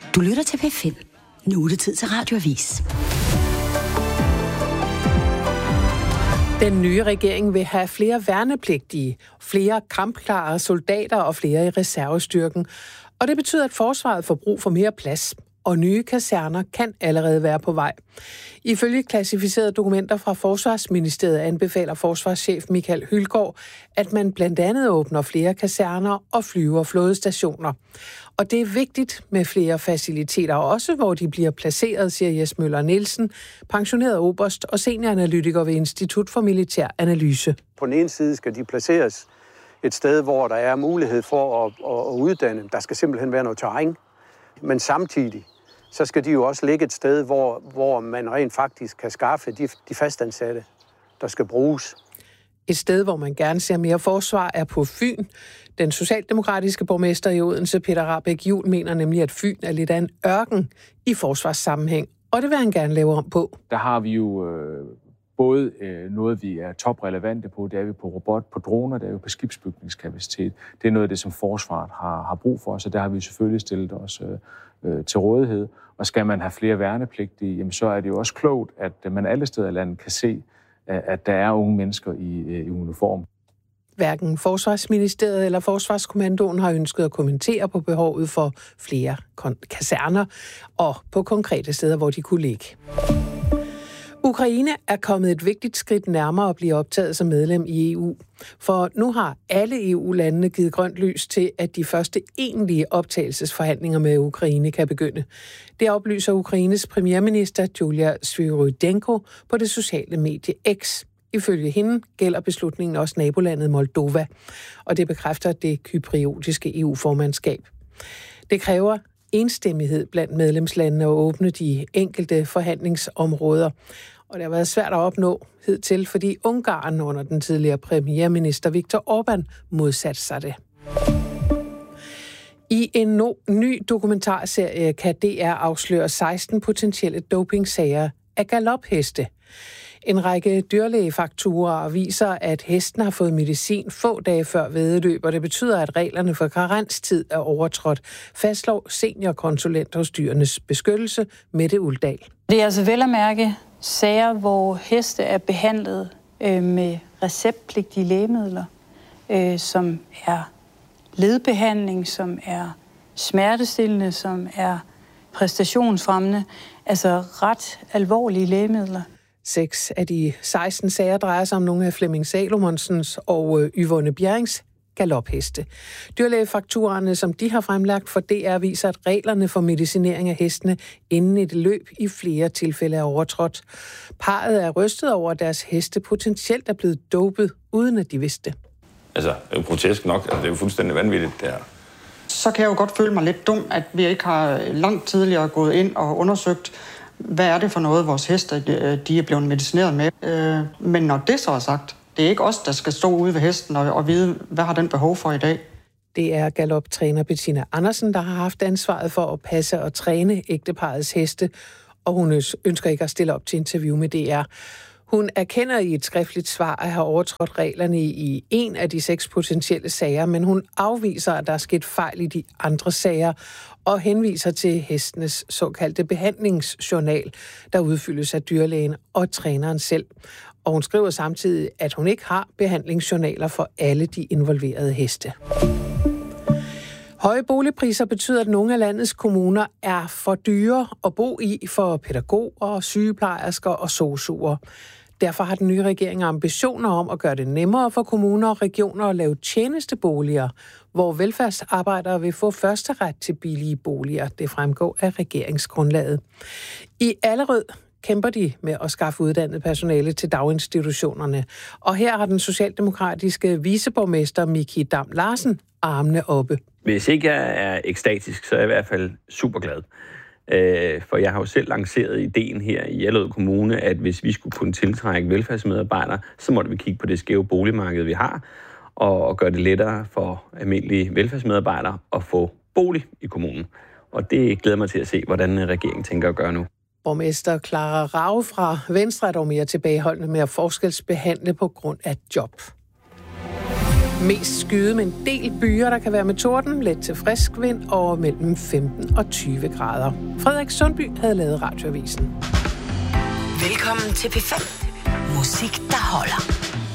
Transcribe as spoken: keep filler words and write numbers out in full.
Du lytter til P fem. Nu er det tid til Radioavis. Den nye regering vil have flere værnepligtige, flere kampklare soldater og flere i reservestyrken. Og det betyder, at forsvaret får brug for mere plads. Og nye kaserner kan allerede være på vej. Ifølge klassificerede dokumenter fra Forsvarsministeriet anbefaler forsvarschef Michael Hylgaard, at man blandt andet åbner flere kaserner og flyve- og flådestationer. Og det er vigtigt med flere faciliteter, også hvor de bliver placeret, siger Jes Møller Nielsen, pensioneret oberst og senioranalytiker ved Institut for Militær Analyse. På den ene side skal de placeres et sted, hvor der er mulighed for at, at uddanne. Der skal simpelthen være noget terræn. Men samtidig, så skal de jo også ligge et sted, hvor, hvor man rent faktisk kan skaffe de, de fastansatte, der skal bruges. Et sted, hvor man gerne ser mere forsvar, er på Fyn. Den socialdemokratiske borgmester i Odense, Peter Rahbæk Juhl, mener nemlig, at Fyn er lidt af en ørken i forsvarssammenhæng. Og det vil han gerne lave om på. Der har vi jo øh, både øh, noget, vi er toprelevante på, det er vi på robot, på droner, det er vi på skibsbygningskapacitet. Det er noget af det, som forsvaret har, har brug for, så der har vi selvfølgelig stillet os øh, øh, til rådighed. Og skal man have flere værnepligtige, jamen, så er det jo også klogt, at man alle steder i landet kan se, at der er unge mennesker i, i uniform. Hverken Forsvarsministeriet eller Forsvarskommandoen har ønsket at kommentere på behovet for flere kaserner og på konkrete steder, hvor de kunne ligge. Ukraine er kommet et vigtigt skridt nærmere at blive optaget som medlem i E U. For nu har alle E U-landene givet grønt lys til, at de første egentlige optagelsesforhandlinger med Ukraine kan begynde. Det oplyser Ukraines premierminister Julia Svyrydenko på det sociale medie X. Ifølge hende gælder beslutningen også nabolandet Moldova, og det bekræfter det kypriotiske E U-formandskab. Det kræver enstemmighed blandt medlemslandene at åbne de enkelte forhandlingsområder. Og det har været svært at opnå hidtil, fordi Ungarn under den tidligere premierminister Viktor Orbán modsatte sig det. I en no- ny dokumentarserie kan D R afsløre seksten potentielle dopingsager af galopheste. En række dyrlægefakturaer viser, at hesten har fået medicin få dage før væddeløb, og det betyder, at reglerne for karenstid er overtrådt, fastslår seniorkonsulent hos Dyrenes Beskyttelse, Mette Uldal. Det er altså vel at mærke sager, hvor heste er behandlet øh, med receptpligtige lægemidler, øh, som er ledbehandling, som er smertestillende, som er præstationsfremmende, altså ret alvorlige lægemidler. Seks af de seksten sager drejer sig om nogle af Flemming Salomonsens og Yvonne Bjerrings galopheste. Dyrlægefakturerne, som de har fremlagt for D R, viser, at reglerne for medicinering af hestene inden et løb i flere tilfælde er overtrådt. Parret er rystet over, at deres heste potentielt er blevet dopet, uden at de vidste det. Altså, det er jo grotesk nok. Altså, det er jo fuldstændig vanvittigt, det her. Så kan jeg jo godt føle mig lidt dum, at vi ikke har langt tidligere gået ind og undersøgt, hvad er det for noget, vores heste de er blevet medicineret med. Men når det så er sagt, det er ikke os, der skal stå ude ved hesten og, og vide, hvad har den behov for i dag. Det er galoptræner Bettina Andersen, der har haft ansvaret for at passe og træne ægteparrets heste, og hun ønsker ikke at stille op til interview med D R. Hun erkender i et skriftligt svar at have overtrådt reglerne i en af de seks potentielle sager, men hun afviser, at der er sket fejl i de andre sager, og henviser til hestenes såkaldte behandlingsjournal, der udfyldes af dyrlægen og træneren selv. Og hun skriver samtidig, at hun ikke har behandlingsjournaler for alle de involverede heste. Høje boligpriser betyder, at nogle af landets kommuner er for dyre at bo i for pædagoger, sygeplejersker og sosuer. Derfor har den nye regering ambitioner om at gøre det nemmere for kommuner og regioner at lave tjenesteboliger, hvor velfærdsarbejdere vil få førsteret til billige boliger. Det fremgår af regeringsgrundlaget. I Allerød kæmper de med at skaffe uddannet personale til daginstitutionerne. Og her har den socialdemokratiske viceborgmester Miki Dam Larsen armene oppe. Hvis ikke jeg er ekstatisk, så er jeg i hvert fald super glad. For jeg har jo selv lanceret ideen her i Allerød Kommune, at hvis vi skulle kunne tiltrække velfærdsmedarbejdere, så måtte vi kigge på det skæve boligmarked, vi har, og gøre det lettere for almindelige velfærdsmedarbejdere at få bolig i kommunen. Og det glæder mig til at se, hvordan regeringen tænker at gøre nu. Borgmester Clara Rau fra Venstre er dog mere tilbageholdende med at forskelsbehandle på grund af job. Mest skyde med en del byer, der kan være med torden, let til frisk vind og mellem femten og tyve grader. Frederik Sundby havde lavet Radioavisen. Velkommen til P fem. Musik, der holder.